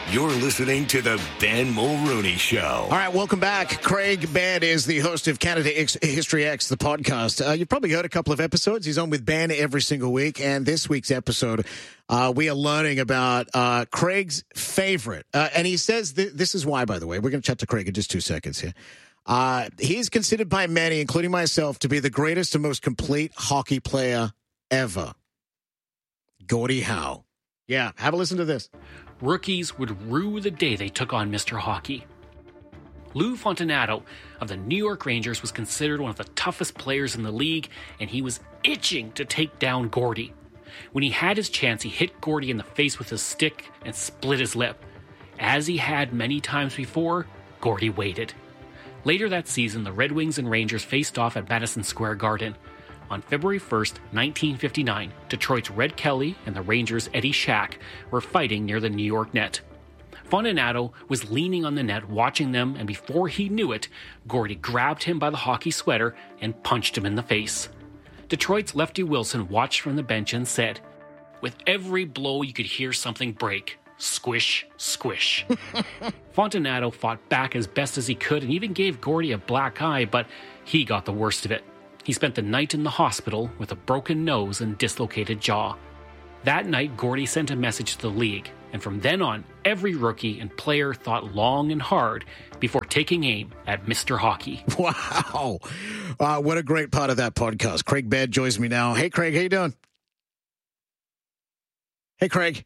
You're listening to the Ben Mulrooney Show. All right, welcome back. Craig Ben is the host of Canada History X, the podcast. You've probably heard a couple of episodes. He's on with Ben every single week. And this week's episode, we are learning about Craig's favorite. And he says this is why, by the way. We're going to chat to Craig in just 2 seconds here. He's considered by many, including myself, to be the greatest and most complete hockey player ever. Gordie Howe. Yeah, have a listen to this. Rookies would rue the day they took on Mr. Hockey. Lou Fontinato of the New York Rangers was considered one of the toughest players in the league, and he was itching to take down Gordie. When he had his chance, he hit Gordie in the face with his stick and split his lip. As he had many times before, Gordie waited. Later that season, the Red Wings and Rangers faced off at Madison Square Garden. On February 1st, 1959, Detroit's Red Kelly and the Rangers' Eddie Shack were fighting near the New York net. Fontinato was leaning on the net watching them, and before he knew it, Gordie grabbed him by the hockey sweater and punched him in the face. Detroit's Lefty Wilson watched from the bench and said, "With every blow you could hear something break. Squish, squish." Fontinato fought back as best as he could and even gave Gordie a black eye, but he got the worst of it. He spent the night in the hospital with a broken nose and dislocated jaw. That night, Gordie sent a message to the league, and from then on, every rookie and player thought long and hard before taking aim at Mr. Hockey. Wow. What a great part of that podcast. Craig Baird joins me now. Hey, Craig, how you doing? Hey, Craig.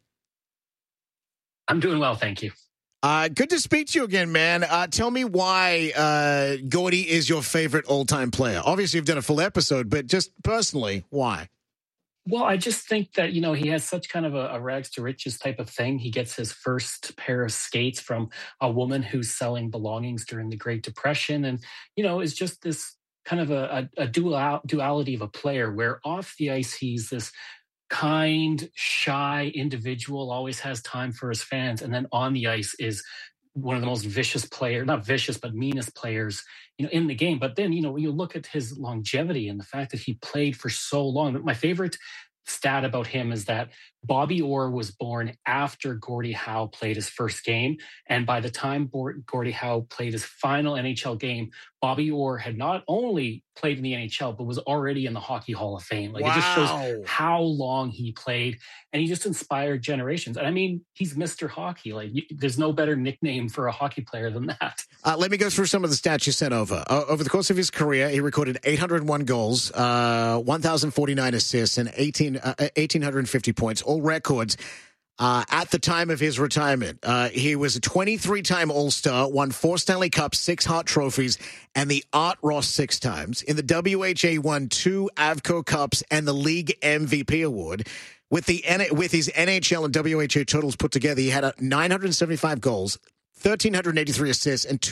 I'm doing well, thank you. Good to speak to you again, man. Tell me why Gordie is your favorite all-time player. Obviously, you've done a full episode, but just personally, why? Well, I just think that, he has such kind of a rags to riches type of thing. He gets his first pair of skates from a woman who's selling belongings during the Great Depression. And, is just this kind of a duality of a player where off the ice, he's this kind, shy individual, always has time for his fans. And then on the ice is one of the most vicious players, not vicious, but meanest players, in the game. But then, when you look at his longevity and the fact that he played for so long, my favorite stat about him is that Bobby Orr was born after Gordie Howe played his first game. And by the time Gordie Howe played his final NHL game, Bobby Orr had not only played in the NHL, but was already in the Hockey Hall of Fame. Wow. It just shows how long he played, and he just inspired generations. And I mean, he's Mr. Hockey. There's no better nickname for a hockey player than that. Let me go through some of the stats you sent over. Over the course of his career, he recorded 801 goals, 1,049 assists, and 1,850 points, all records. At the time of his retirement, he was a 23-time All-Star, won 4 Stanley Cups, 6 Hart trophies, and the Art Ross 6 times. In the WHA, won 2 Avco Cups and the League MVP award. With his NHL and WHA totals put together, he had 975 goals, 1,383 assists, and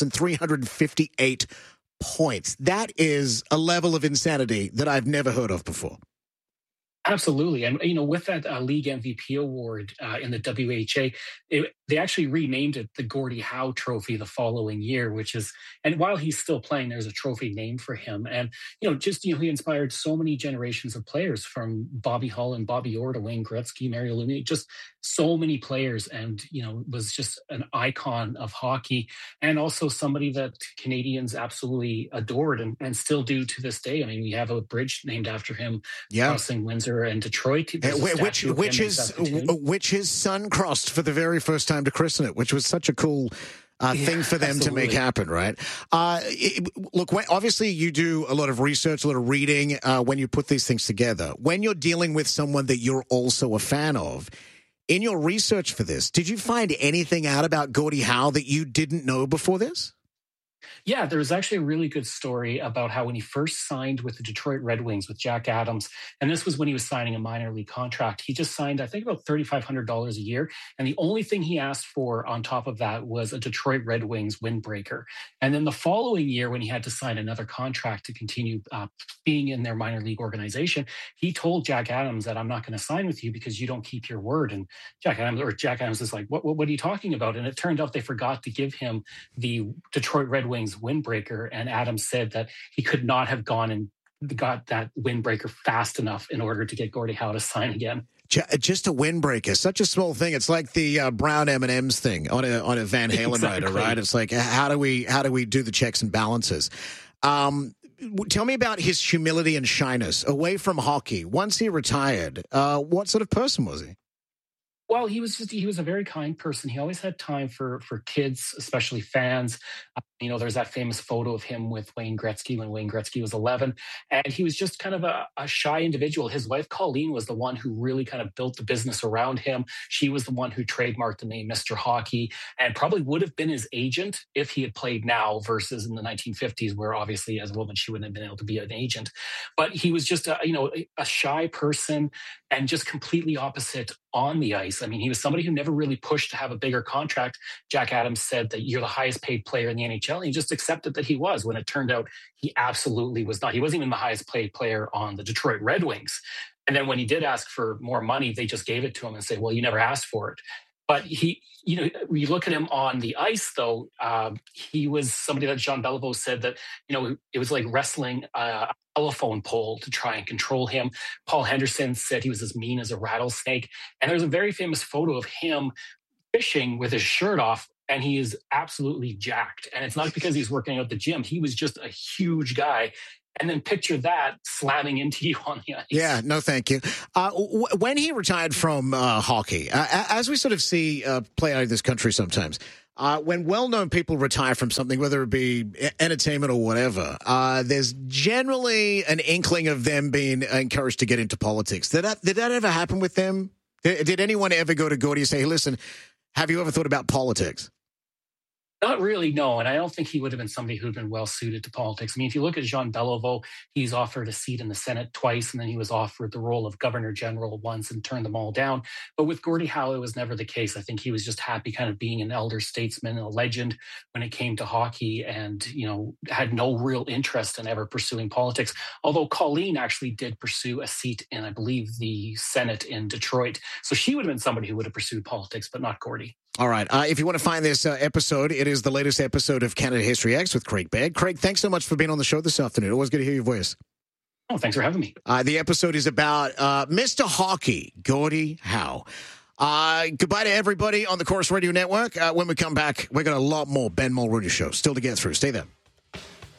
2,358 points. That is a level of insanity that I've never heard of before. Absolutely. And, with that League MVP award in the WHA, they actually renamed it the Gordie Howe Trophy the following year, and while he's still playing, there's a trophy named for him. And, he inspired so many generations of players from Bobby Hull and Bobby Orr to Wayne Gretzky, Mario Lemieux, just so many players, and, was just an icon of hockey and also somebody that Canadians absolutely adored and still do to this day. I mean, we have a bridge named after him crossing Windsor and Detroit, which his son crossed for the very first time to christen it, which was such a cool thing for them to make happen, right? Look, obviously you do a lot of research, a lot of reading when you put these things together. When you're dealing with someone that you're also a fan of, in your research for this, did you find anything out about Gordie Howe that you didn't know before this? Yeah, there was actually a really good story about how when he first signed with the Detroit Red Wings with Jack Adams, and this was when he was signing a minor league contract, he just signed, I think, about $3,500 a year. And the only thing he asked for on top of that was a Detroit Red Wings windbreaker. And then the following year, when he had to sign another contract to continue being in their minor league organization, he told Jack Adams that I'm not going to sign with you because you don't keep your word. And Jack Adams is like, what are you talking about? And it turned out they forgot to give him the Detroit Red Wings windbreaker, and Adams said that he could not have gone and got that windbreaker fast enough in order to get Gordie Howe to sign again. Just a windbreaker, such a small thing. It's like the brown M&Ms thing on a Van Halen Exactly. rider, right? It's like how do we do the checks and balances? Tell me about his humility and shyness away from hockey. Once he retired, what sort of person was he? Well, he was a very kind person. He always had time for kids, especially fans. There's that famous photo of him with Wayne Gretzky when Wayne Gretzky was 11. And he was just kind of a shy individual. His wife, Colleen, was the one who really kind of built the business around him. She was the one who trademarked the name Mr. Hockey and probably would have been his agent if he had played now versus in the 1950s, where obviously as a woman, she wouldn't have been able to be an agent. But he was just a shy person and just completely opposite on the ice. I mean, he was somebody who never really pushed to have a bigger contract. Jack Adams said that you're the highest paid player in the NHL. And he just accepted that he was, when it turned out he absolutely was not. He wasn't even the highest paid player on the Detroit Red Wings. And then when he did ask for more money, they just gave it to him and said, well, you never asked for it. But he, you look at him on the ice, though, he was somebody that Jean Beliveau said that, it was like wrestling a telephone pole to try and control him. Paul Henderson said he was as mean as a rattlesnake. And there's a very famous photo of him fishing with his shirt off, and he is absolutely jacked. And it's not because he's working out at the gym. He was just a huge guy. And then picture that slamming into you on the ice. Yeah, no, thank you. When he retired from hockey, as we sort of see play out of this country sometimes, when well-known people retire from something, whether it be entertainment or whatever, there's generally an inkling of them being encouraged to get into politics. Did that ever happen with them? Did anyone ever go to Gordy and say, hey, listen, have you ever thought about politics? Not really, no. And I don't think he would have been somebody who'd been well suited to politics. I mean, if you look at Jean Beliveau, he's offered a seat in the Senate twice, and then he was offered the role of Governor General once and turned them all down. But with Gordie Howe, it was never the case. I think he was just happy kind of being an elder statesman and a legend when it came to hockey, and, had no real interest in ever pursuing politics. Although Colleen actually did pursue a seat in, I believe, the Senate in Detroit. So she would have been somebody who would have pursued politics, but not Gordie. All right. If you want to find this episode, it is the latest episode of Canada History X with Craig Baird. Craig, thanks so much for being on the show this afternoon. Always good to hear your voice. Oh, thanks for having me. The episode is about Mr. Hockey, Gordie Howe. Goodbye to everybody on the Chorus Radio Network. When we come back, we got a lot more Ben Mulrooney Show still to get through. Stay there.